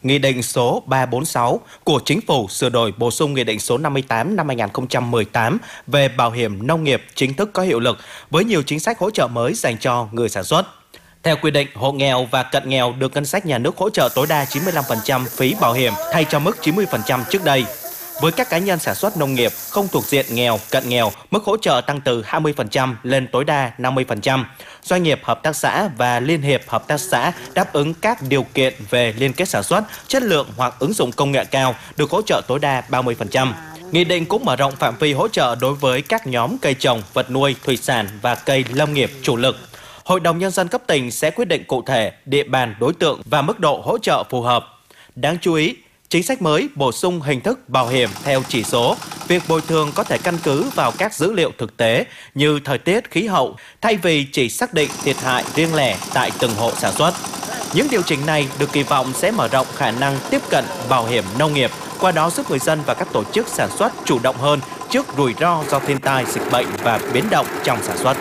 Nghị định số 346 của Chính phủ sửa đổi bổ sung Nghị định số 58 năm 2018 về bảo hiểm nông nghiệp chính thức có hiệu lực với nhiều chính sách hỗ trợ mới dành cho người sản xuất. Theo quy định, hộ nghèo và cận nghèo được ngân sách nhà nước hỗ trợ tối đa 95% phí bảo hiểm thay cho mức 90% trước đây. Với các cá nhân sản xuất nông nghiệp không thuộc diện nghèo, cận nghèo, mức hỗ trợ tăng từ 20% lên tối đa 50%. Doanh nghiệp, hợp tác xã và liên hiệp hợp tác xã đáp ứng các điều kiện về liên kết sản xuất, chất lượng hoặc ứng dụng công nghệ cao được hỗ trợ tối đa 30%. Nghị định cũng mở rộng phạm vi hỗ trợ đối với các nhóm cây trồng, vật nuôi, thủy sản và cây lâm nghiệp chủ lực. Hội đồng Nhân dân cấp tỉnh sẽ quyết định cụ thể địa bàn, đối tượng và mức độ hỗ trợ phù hợp. Đáng chú ý, chính sách mới bổ sung hình thức bảo hiểm theo chỉ số. Việc bồi thường có thể căn cứ vào các dữ liệu thực tế như thời tiết, khí hậu, thay vì chỉ xác định thiệt hại riêng lẻ tại từng hộ sản xuất. Những điều chỉnh này được kỳ vọng sẽ mở rộng khả năng tiếp cận bảo hiểm nông nghiệp, qua đó giúp người dân và các tổ chức sản xuất chủ động hơn trước rủi ro do thiên tai, dịch bệnh và biến động trong sản xuất.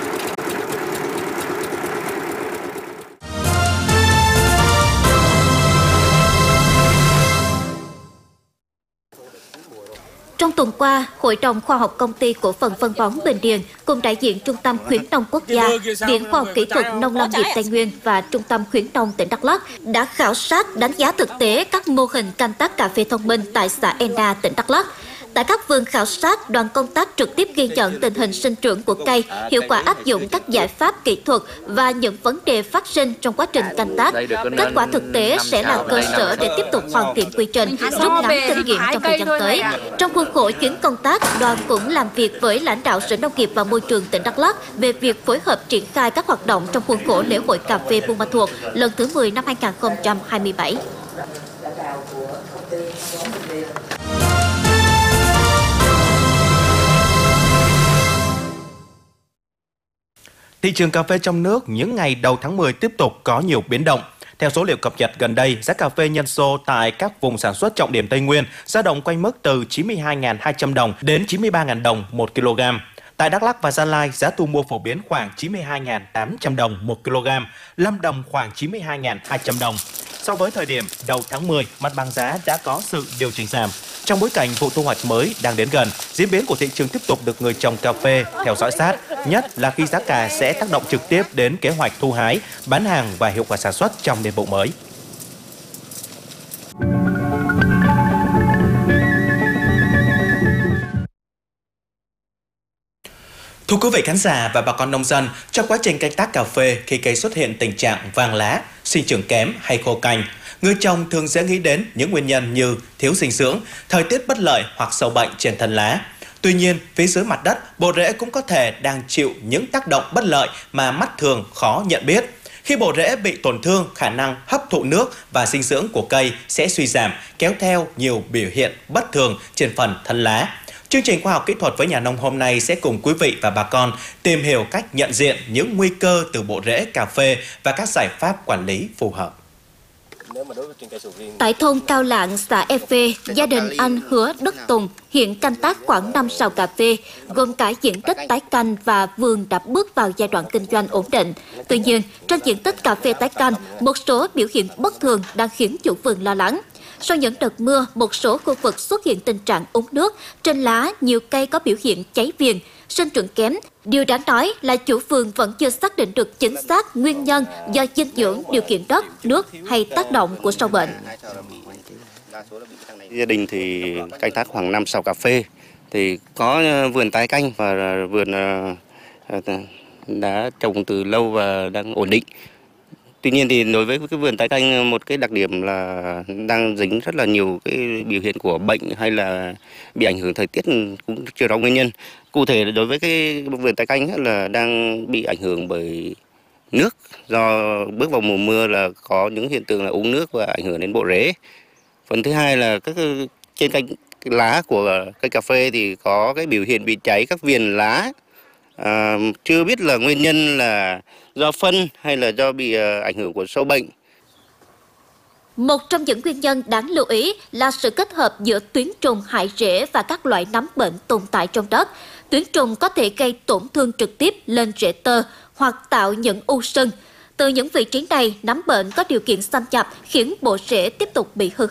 Trong tuần qua, Hội đồng Khoa học Công ty Cổ phần Phân bón Bình Điền cùng đại diện Trung tâm Khuyến nông Quốc gia, Viện Khoa học Kỹ thuật Nông lâm nghiệp Tây Nguyên và Trung tâm Khuyến nông tỉnh Đắk Lắk đã khảo sát đánh giá thực tế các mô hình canh tác cà phê thông minh tại xã Ena, tỉnh Đắk Lắk. Tại các vườn khảo sát, đoàn công tác trực tiếp ghi nhận tình hình sinh trưởng của cây, hiệu quả áp dụng các giải pháp kỹ thuật và những vấn đề phát sinh trong quá trình canh tác. Kết quả thực tế sẽ là cơ sở để tiếp tục hoàn thiện quy trình, rút ngắn kinh nghiệm trong thời gian tới. Trong khuôn khổ chuyến công tác, đoàn cũng làm việc với lãnh đạo Sở Nông nghiệp và Môi trường tỉnh Đắk Lắk về việc phối hợp triển khai các hoạt động trong khuôn khổ lễ hội cà phê Buôn Ma Thuột lần thứ 10 năm 2027. Thị trường cà phê trong nước những ngày đầu tháng 10 tiếp tục có nhiều biến động. Theo số liệu cập nhật gần đây, giá cà phê nhân xô tại các vùng sản xuất trọng điểm Tây Nguyên dao động quanh mức từ 92.200 đồng đến 93.000 đồng 1 kg. Tại Đắk Lắk và Gia Lai, giá thu mua phổ biến khoảng 92.800 đồng 1 kg, Lâm Đồng khoảng 92.200 đồng. So với thời điểm đầu tháng 10, mặt bằng giá đã có sự điều chỉnh giảm. Trong bối cảnh vụ thu hoạch mới đang đến gần, diễn biến của thị trường tiếp tục được người trồng cà phê theo dõi sát, nhất là khi giá cà sẽ tác động trực tiếp đến kế hoạch thu hái, bán hàng và hiệu quả sản xuất trong niên vụ mới. Thưa quý vị khán giả và bà con nông dân, trong quá trình canh tác cà phê, khi cây xuất hiện tình trạng vàng lá, sinh trưởng kém hay khô cành, người trồng thường dễ nghĩ đến những nguyên nhân như thiếu dinh dưỡng, thời tiết bất lợi hoặc sâu bệnh trên thân lá. Tuy nhiên, phía dưới mặt đất, bộ rễ cũng có thể đang chịu những tác động bất lợi mà mắt thường khó nhận biết. Khi bộ rễ bị tổn thương, khả năng hấp thụ nước và dinh dưỡng của cây sẽ suy giảm, kéo theo nhiều biểu hiện bất thường trên phần thân lá. Chương trình Khoa học Kỹ thuật với nhà nông hôm nay sẽ cùng quý vị và bà con tìm hiểu cách nhận diện những nguy cơ từ bộ rễ cà phê và các giải pháp quản lý phù hợp. Tại thôn Cao Lạng, xã Efe, gia đình anh Hứa Đức Tùng hiện canh tác khoảng 5 sào cà phê, gồm cả diện tích tái canh và vườn đã bước vào giai đoạn kinh doanh ổn định. Tuy nhiên, trên diện tích cà phê tái canh, một số biểu hiện bất thường đang khiến chủ vườn lo lắng. Sau những đợt mưa, một số khu vực xuất hiện tình trạng úng nước, trên lá nhiều cây có biểu hiện cháy viền, sinh trưởng kém. Điều đáng nói là chủ vườn vẫn chưa xác định được chính xác nguyên nhân do dinh dưỡng, điều kiện đất, nước hay tác động của sâu bệnh. Gia đình thì canh tác khoảng 5 sào cà phê, thì có vườn tái canh và vườn đã trồng từ lâu và đang ổn định. Tuy nhiên thì đối với cái vườn tái canh, một cái đặc điểm là đang dính rất là nhiều cái biểu hiện của bệnh hay là bị ảnh hưởng thời tiết cũng chưa rõ nguyên nhân. Cụ thể đối với cái vườn tái canh là đang bị ảnh hưởng bởi nước, do bước vào mùa mưa là có những hiện tượng là úng nước và ảnh hưởng đến bộ rễ. Phần thứ hai là trên cành lá của cây cà phê thì có cái biểu hiện bị cháy các viền lá. Chưa biết là nguyên nhân là do phân hay là do bị ảnh hưởng của sâu bệnh. Một trong những nguyên nhân đáng lưu ý là sự kết hợp giữa tuyến trùng hại rễ và các loại nấm bệnh tồn tại trong đất. Tuyến trùng có thể gây tổn thương trực tiếp lên rễ tơ hoặc tạo những u sưng. Từ những vị trí này, nấm bệnh có điều kiện xâm nhập khiến bộ rễ tiếp tục bị hư